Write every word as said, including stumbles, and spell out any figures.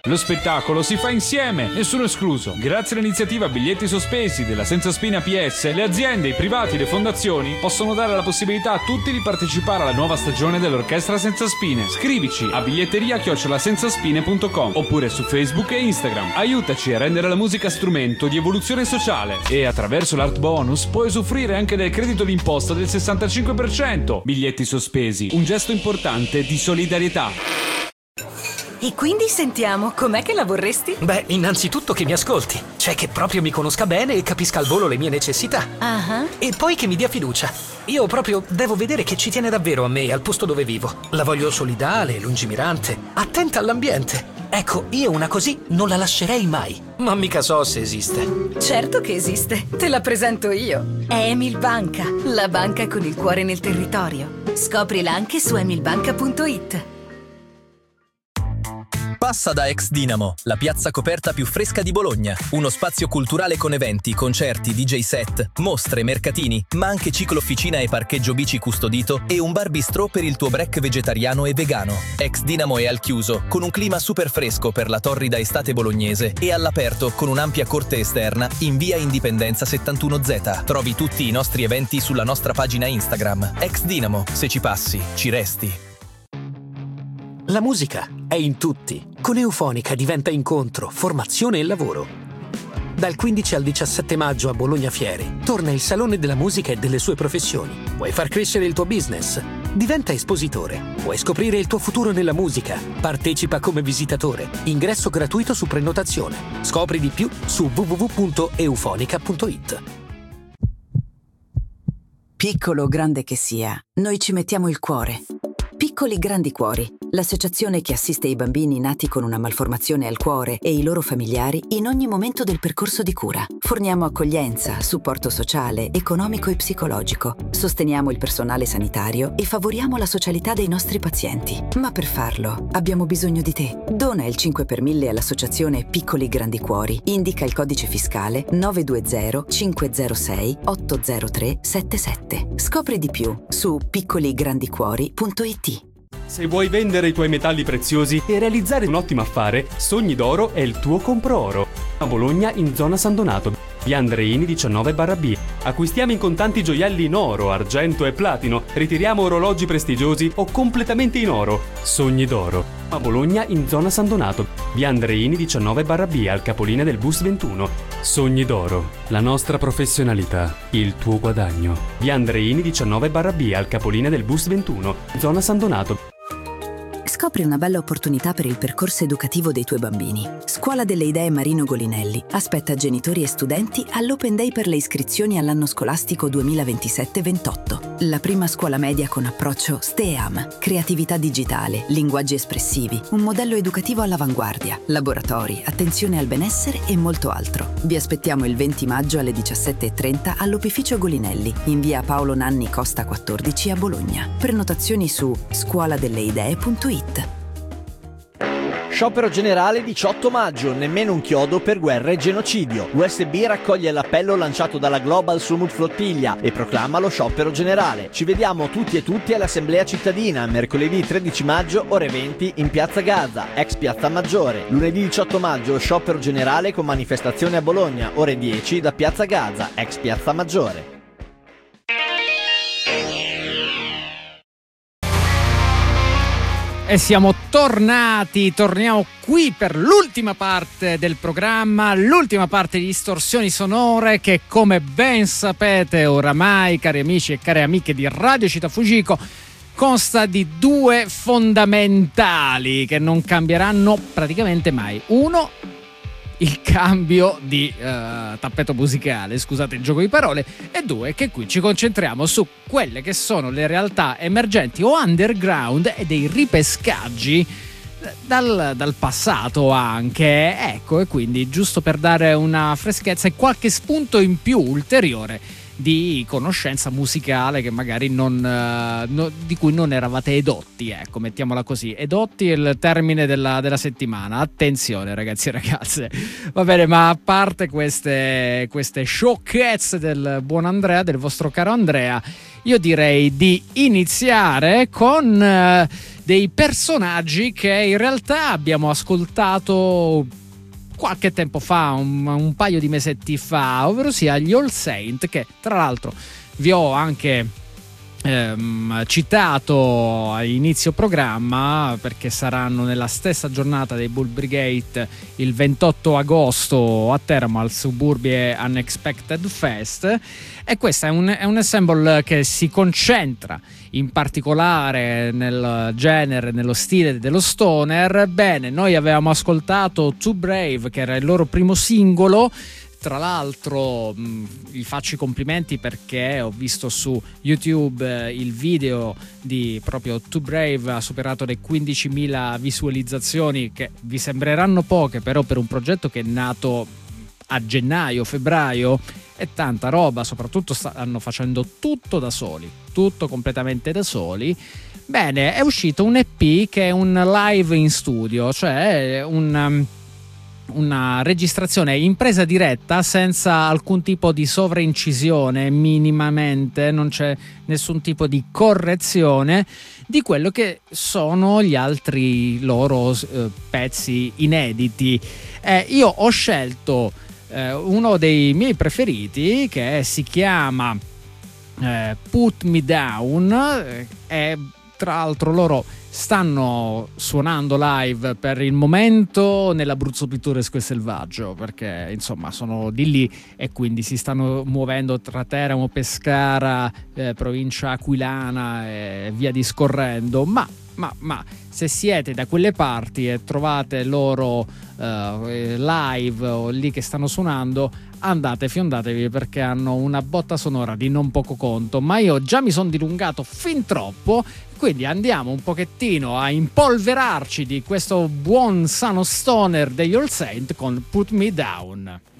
Lo spettacolo si fa insieme, nessuno escluso. Grazie all'iniziativa Biglietti Sospesi della Senza Spine A P S, le aziende, i privati, le fondazioni possono dare la possibilità a tutti di partecipare alla nuova stagione dell'Orchestra Senza Spine. Scrivici a biglietteria chiocciola senzaspine punto com oppure su Facebook e Instagram. Aiutaci a rendere la musica strumento di evoluzione sociale e attraverso l'Art Bonus puoi usufruire anche del credito d'imposta del sessantacinque per cento. Biglietti Sospesi, un gesto importante di solidarietà. E quindi sentiamo, com'è che la vorresti? Beh, innanzitutto che mi ascolti, cioè che proprio mi conosca bene e capisca al volo le mie necessità. Uh-huh. E poi che mi dia fiducia. Io proprio devo vedere che ci tiene davvero a me e al posto dove vivo. La voglio solidale, lungimirante, attenta all'ambiente. Ecco, io una così non la lascerei mai. Ma mica so se esiste. Certo che esiste, te la presento io. È Emil Banca, la banca con il cuore nel territorio. Scoprila anche su emilbanca punto it. Passa da Ex Dinamo, la piazza coperta più fresca di Bologna. Uno spazio culturale con eventi, concerti, D J set, mostre, mercatini, ma anche ciclo officina e parcheggio bici custodito e un bar bistrò per il tuo break vegetariano e vegano. Ex Dinamo è al chiuso, con un clima super fresco per la torrida estate bolognese e all'aperto con un'ampia corte esterna in via Indipendenza settantuno Z. Trovi tutti i nostri eventi sulla nostra pagina Instagram. Ex Dinamo, se ci passi, ci resti. La musica è in tutti. Con Eufonica diventa incontro, formazione e lavoro. Dal quindici al diciassette maggio a Bologna Fiere torna il Salone della Musica e delle sue professioni. Vuoi far crescere il tuo business? Diventa espositore. Vuoi scoprire il tuo futuro nella musica? Partecipa come visitatore. Ingresso gratuito su prenotazione. Scopri di più su w w w punto eufonica punto it. Piccolo o grande che sia, noi ci mettiamo il cuore. Piccoli Grandi Cuori, l'associazione che assiste i bambini nati con una malformazione al cuore e i loro familiari in ogni momento del percorso di cura. Forniamo accoglienza, supporto sociale, economico e psicologico. Sosteniamo il personale sanitario e favoriamo la socialità dei nostri pazienti. Ma per farlo abbiamo bisogno di te. Dona il cinque per mille all'associazione Piccoli Grandi Cuori. Indica il codice fiscale nove due zero cinque zero sei otto zero tre sette sette. Scopri di più su piccoli grandi cuori punto it. Se vuoi vendere i tuoi metalli preziosi e realizzare un ottimo affare, Sogni d'Oro è il tuo compro oro. A Bologna in zona San Donato, via Andreini diciannove barra B. Acquistiamo in contanti gioielli in oro, argento e platino, ritiriamo orologi prestigiosi o completamente in oro. Sogni d'Oro. A Bologna in zona San Donato, via Andreini diciannove barra B, al capolinea del bus ventuno. Sogni d'Oro. La nostra professionalità, il tuo guadagno. Via Andreini diciannove barra B, al capolinea del bus ventuno, zona San Donato. Scopri una bella opportunità per il percorso educativo dei tuoi bambini. Scuola delle Idee Marino Golinelli aspetta genitori e studenti all'Open Day per le iscrizioni all'anno scolastico duemilaventisette ventotto. La prima scuola media con approccio STEAM, creatività digitale, linguaggi espressivi, un modello educativo all'avanguardia, laboratori, attenzione al benessere e molto altro. Vi aspettiamo il venti maggio alle diciassette e trenta all'Opificio Golinelli, in via Paolo Nanni Costa quattordici a Bologna. Prenotazioni su scuola delle idee punto it. Sciopero generale diciotto maggio, nemmeno un chiodo per guerra e genocidio. U S B raccoglie l'appello lanciato dalla Global Summit Flottiglia e proclama lo sciopero generale. Ci vediamo tutti e tutti all'Assemblea Cittadina, mercoledì tredici maggio, ore venti, in Piazza Gaza, ex Piazza Maggiore. Lunedì diciotto maggio, sciopero generale con manifestazione a Bologna, ore dieci, da Piazza Gaza, ex Piazza Maggiore. E siamo tornati, torniamo qui per l'ultima parte del programma, l'ultima parte di Distorsioni Sonore che, come ben sapete oramai, cari amici e care amiche di Radio Città Fujiko, consta di due fondamentali che non cambieranno praticamente mai. Uno, il cambio di uh, tappeto musicale, scusate il gioco di parole, e due, che qui ci concentriamo su quelle che sono le realtà emergenti o underground e dei ripescaggi dal, dal passato anche, ecco, e quindi giusto per dare una freschezza e qualche spunto in più ulteriore di conoscenza musicale che magari non uh, no, di cui non eravate edotti, ecco, mettiamola così. Edotti è il termine della, della settimana, attenzione ragazzi e ragazze, va bene. Ma a parte queste, queste sciocchezze del buon Andrea, del vostro caro Andrea, io direi di iniziare con eh, dei personaggi che in realtà abbiamo ascoltato qualche tempo fa, un, un paio di mesetti fa, ovvero sia gli All Saint, che tra l'altro vi ho anche ehm, citato a inizio programma perché saranno nella stessa giornata dei Bull Brigade il ventotto agosto a Teramo al Suburbie Unexpected Fest, e questo è un, è un ensemble che si concentra in particolare nel genere, nello stile dello stoner. Bene, noi avevamo ascoltato Too Brave, che era il loro primo singolo. Tra l'altro mh, gli faccio i complimenti perché ho visto su YouTube eh, il video di proprio Too Brave, ha superato le quindicimila visualizzazioni, che vi sembreranno poche, però per un progetto che è nato a gennaio, febbraio, è tanta roba. Soprattutto stanno facendo tutto da soli, tutto completamente da soli. Bene, è uscito un E P che è un live in studio, cioè un una registrazione in presa diretta senza alcun tipo di sovraincisione, minimamente, non c'è nessun tipo di correzione di quello che sono gli altri loro eh, pezzi inediti. Eh, io ho scelto eh, uno dei miei preferiti, che si chiama eh, Put Me Down, eh, e tra l'altro loro stanno suonando live per il momento nell'Abruzzo pittoresco e selvaggio, perché insomma sono di lì e quindi si stanno muovendo tra Teramo, Pescara, eh, provincia aquilana e via discorrendo. Ma, ma, ma se siete da quelle parti e trovate loro eh, live o lì che stanno suonando, andate, fiondatevi, perché hanno una botta sonora di non poco conto. Ma io già mi sono dilungato fin troppo, quindi andiamo un pochettino a impolverarci di questo buon sano stoner degli All Saint con Put Me Down.